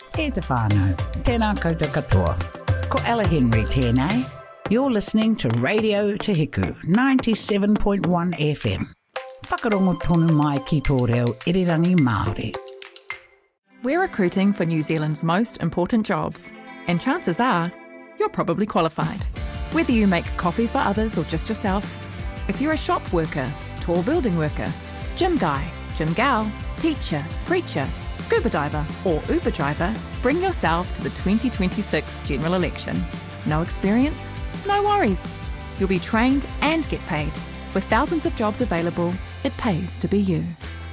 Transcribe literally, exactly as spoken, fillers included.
E te whānau, tēnā koutou katoa. Ko Ella Henry tēnei. You're listening to Radio Te Hiku, ninety-seven point one F M. Whakarongo tonu mai ki tō reo irirangi Māori. We're recruiting for New Zealand's most important jobs, and chances are you're probably qualified. Whether you make coffee for others or just yourself, if you're a shop worker, tall building worker, gym guy, gym gal, teacher, preacher, scuba diver or Uber driver, bring yourself to the twenty twenty-six general election. No experience? No worries. You'll be trained and get paid. With thousands of jobs available, it pays to be you.